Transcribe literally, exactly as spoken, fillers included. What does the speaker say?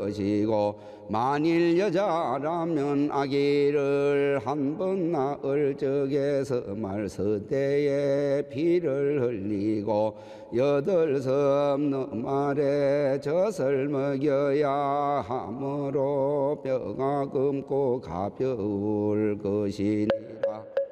것이고 만일 여자라면 아기를 한 번 낳을 적에서 말서대에 피를 흘리고 여덟 섬 말에 젖을 먹여야 하므로 뼈가 검고 가벼울 것이니라.